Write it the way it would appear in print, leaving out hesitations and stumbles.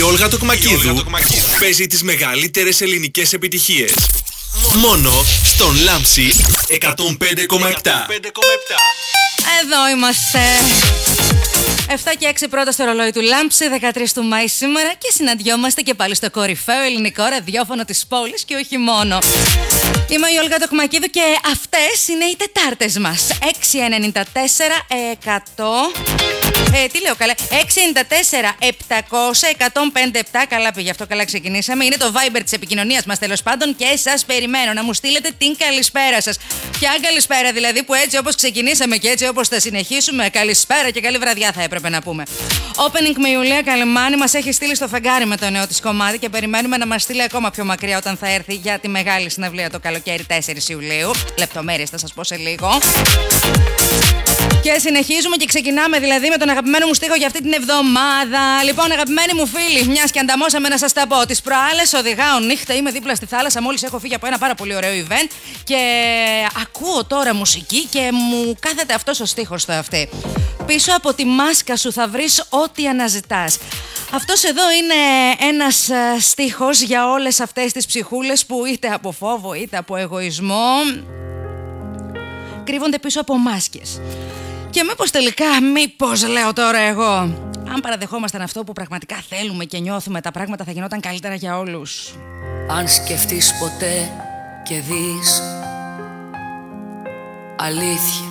Όλγα Τοκμακίδου παίζει τις μεγαλύτερες ελληνικές επιτυχίες. Μόνο στον Λάμψη 105,7. Εδώ είμαστε. 7 και 6 πρώτα στο ρολόι του Λάμψη, 13 του Μάη σήμερα, και συναντιόμαστε και πάλι στο κορυφαίο ελληνικό ραδιόφωνο της πόλης και όχι μόνο. Είμαι η Όλγα Τοκμακίδου και αυτές είναι οι Τετάρτες μας. 694 100. Τι λέω καλά, 694 700 105,7. Καλά πήγε αυτό, καλά ξεκινήσαμε. Είναι το Viber της επικοινωνίας μας, τέλος πάντων, και σας περιμένω να μου στείλετε την καλησπέρα σας. Ποια καλησπέρα δηλαδή, που έτσι όπως ξεκινήσαμε και έτσι όπως θα συνεχίσουμε, καλησπέρα και καλή βραδιά θα έπρεπε να πούμε. Opening με Ιουλία Καλυμάνη μας έχει στείλει στο φεγγάρι με το νέο της κομμάτι και περιμένουμε να μας στείλει ακόμα πιο μακριά όταν θα έρθει για τη μεγάλη συναυλία το καλοκαίρι 4 Ιουλίου. Λεπτομέρειες θα σας πω σε λίγο. Και συνεχίζουμε και ξεκινάμε δηλαδή με τον αγαπημένο μου στίχο για αυτή την εβδομάδα. Λοιπόν, αγαπημένοι μου φίλοι, μιας και ανταμώσαμε να σας τα πω. Τις προάλλες οδηγάω νύχτα, είμαι δίπλα στη θάλασσα. Μόλις έχω φύγει από ένα πάρα πολύ ωραίο event και ακούω τώρα μουσική και μου κάθεται αυτός ο στίχος στο αυτή. Πίσω από τη μάσκα σου θα βρεις ό,τι αναζητάς. Αυτός εδώ είναι ένας στίχος για όλες αυτές τις ψυχούλες που είτε από φόβο είτε από εγωισμό κρύβονται πίσω από μάσκες. Και μήπως λέω τώρα εγώ, αν παραδεχόμασταν αυτό που πραγματικά θέλουμε και νιώθουμε, τα πράγματα θα γινόταν καλύτερα για όλους. Αν σκεφτείς ποτέ και δεις αλήθεια